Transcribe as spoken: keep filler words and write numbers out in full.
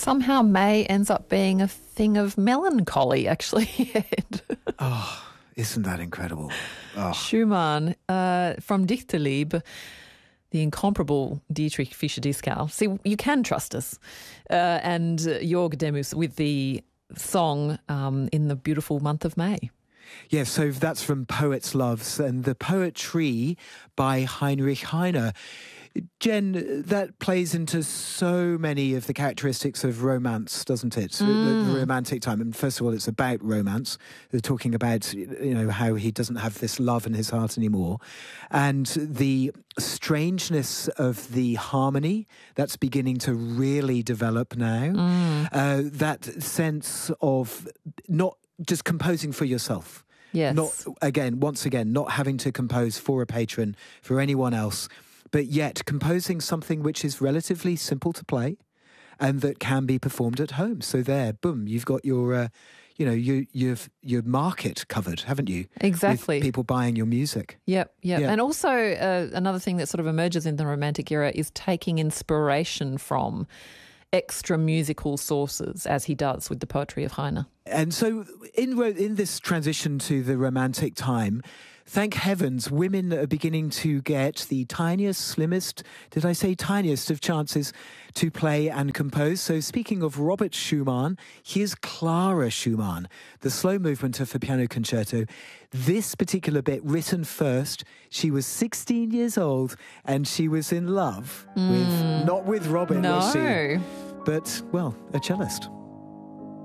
somehow May ends up being a thing of melancholy, actually. Oh, isn't that incredible? Oh. Schumann uh, from Dichterliebe, the incomparable Dietrich Fischer-Dieskau. See, you can trust us. Uh, and uh, Jörg Demus with the song um, In the Beautiful Month of May. Yeah, so that's from Poets' Loves and the Poetry by Heinrich Heine. Jen, that plays into so many of the characteristics of romance, doesn't it? Mm. The, the romantic time. And first of all, it's about romance. They're talking about, you know, how he doesn't have this love in his heart anymore. And the strangeness of the harmony that's beginning to really develop now. Mm. Uh, that sense of not just composing for yourself. Yes. Not, again, once again, not having to compose for a patron, for anyone else, but yet composing something which is relatively simple to play and that can be performed at home. So there, boom, you've got your, uh, you know, you, you've your market covered, haven't you? Exactly. With people buying your music. Yep, yep. Yeah. And also uh, another thing that sort of emerges in the Romantic era is taking inspiration from extra musical sources, as he does with the poetry of Heine. And so in in this transition to the Romantic time, thank heavens, women are beginning to get the tiniest, slimmest, did I say tiniest of chances to play and compose. So speaking of Robert Schumann, here's Clara Schumann, the slow movement of a piano concerto. This particular bit written first, she was sixteen years old and she was in love mm. with, not with Robert, no. was she? But, well, a cellist.